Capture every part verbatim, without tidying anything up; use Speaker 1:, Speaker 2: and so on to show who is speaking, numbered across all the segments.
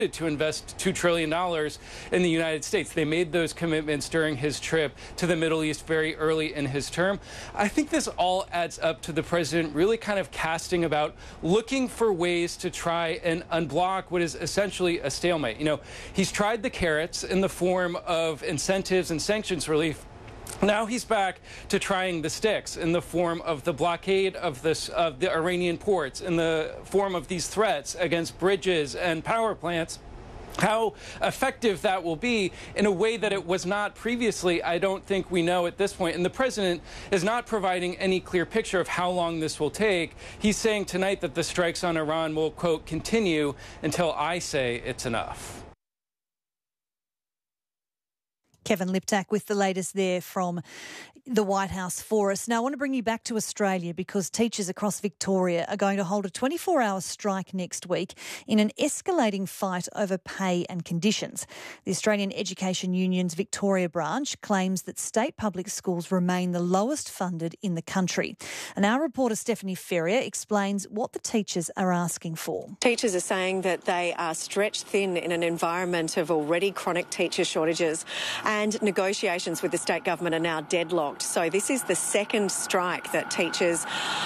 Speaker 1: to invest two trillion dollars in the United States. They made those commitments during his trip to the Middle East very early in his term. I think this all adds up to the president really kind of casting about, looking for ways to try and unblock what is essentially a stalemate. You know, he's tried the carrots in the form of incentives and sanctions relief. Now he's back to trying the sticks in the form of the blockade of, this, of the Iranian ports, in the form of these threats against bridges and power plants. How effective that will be in a way that it was not previously, I don't think we know at this point. And the president is not providing any clear picture of how long this will take. He's saying tonight that the strikes on Iran will, quote, continue until I say it's enough.
Speaker 2: Kevin Liptak with the latest there from the White House for us. Now, I want to bring you back to Australia because teachers across Victoria are going to hold a twenty-four hour strike next week in an escalating fight over pay and conditions. The Australian Education Union's Victoria branch claims that state public schools remain the lowest funded in the country. And our reporter Stephanie Ferrier explains what the teachers are asking for.
Speaker 3: Teachers are saying that they are stretched thin in an environment of already chronic teacher shortages, and negotiations with the state government are now deadlocked. So this is the second strike that teachers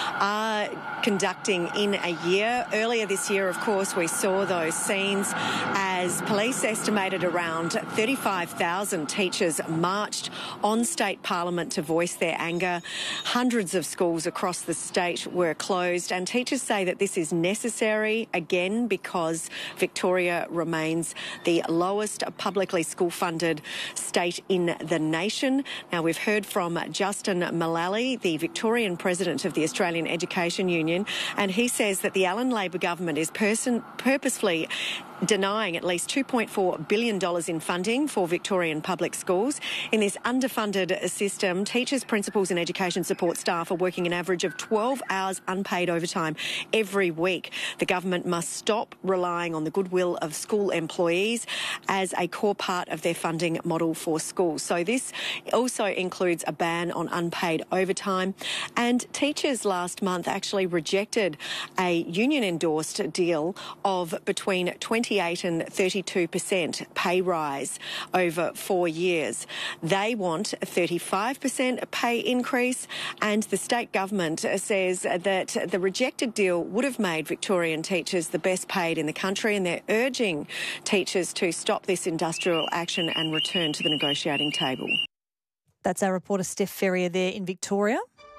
Speaker 3: are conducting in a year. Earlier this year, of course, we saw those scenes as police estimated around thirty-five thousand teachers marched on state parliament to voice their anger. Hundreds of schools across the state were closed, and teachers say that this is necessary, again, because Victoria remains the lowest publicly school-funded state in the nation. Now, we've heard from Justin Mullally, the Victorian president of the Australian Education Union, and he says that the Allen Labor government is person, purposefully denying at least two point four billion dollars in funding for Victorian public schools. In this underfunded system, teachers, principals and education support staff are working an average of twelve hours unpaid overtime every week. The government must stop relying on the goodwill of school employees as a core part of their funding model for schools. So this also includes a ban on unpaid overtime. And teachers last month actually rejected a union-endorsed deal of between twenty-eight and thirty-two percent pay rise over four years. They want a thirty-five percent pay increase, and the state government says that the rejected deal would have made Victorian teachers the best paid in the country, and they're urging teachers to stop this industrial action and return to the negotiating table.
Speaker 2: That's our reporter Steph Ferrier there in Victoria.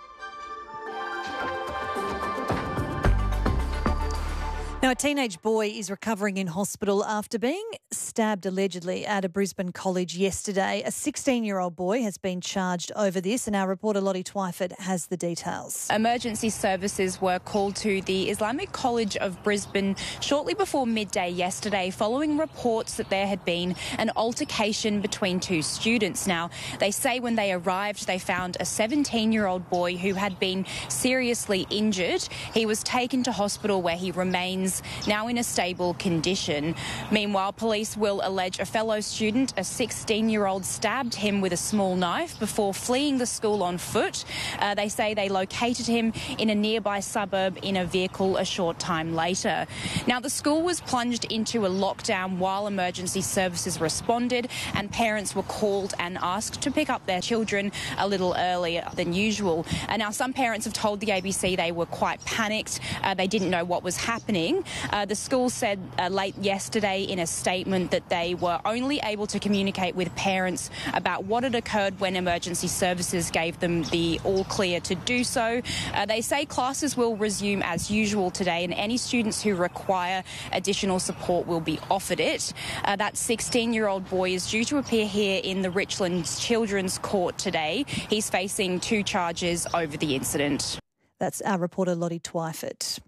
Speaker 2: Now, a teenage boy is recovering in hospital after being stabbed allegedly at a Brisbane college yesterday. A sixteen-year-old boy has been charged over this, and our reporter Lottie Twyford has the details.
Speaker 4: Emergency services were called to the Islamic College of Brisbane shortly before midday yesterday following reports that there had been an altercation between two students. Now, they say when they arrived, they found a seventeen-year-old boy who had been seriously injured. He was taken to hospital where he remains now in a stable condition. Meanwhile, police will allege a fellow student, a sixteen-year-old, stabbed him with a small knife before fleeing the school on foot. Uh, they say they located him in a nearby suburb in a vehicle a short time later. Now, the school was plunged into a lockdown while emergency services responded, and parents were called and asked to pick up their children a little earlier than usual. And now some parents have told the A B C they were quite panicked. Uh, they didn't know what was happening. Uh, the school said uh, late yesterday in a statement that they were only able to communicate with parents about what had occurred when emergency services gave them the all clear to do so. Uh, they say classes will resume as usual today, and any students who require additional support will be offered it. Uh, that sixteen-year-old boy is due to appear here in the Richlands Children's Court today. He's facing two charges over the incident.
Speaker 2: That's our reporter Lottie Twyford.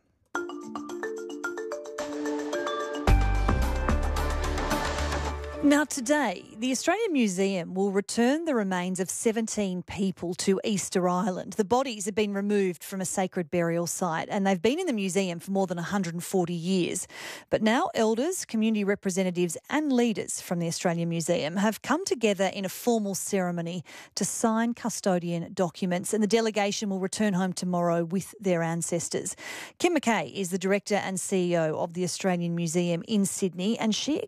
Speaker 2: Now today, the Australian Museum will return the remains of seventeen people to Easter Island. The bodies have been removed from a sacred burial site and they've been in the museum for more than one hundred forty years. But now elders, community representatives and leaders from the Australian Museum have come together in a formal ceremony to sign custodian documents, and the delegation will return home tomorrow with their ancestors. Kim McKay is the Director and C E O of the Australian Museum in Sydney, and she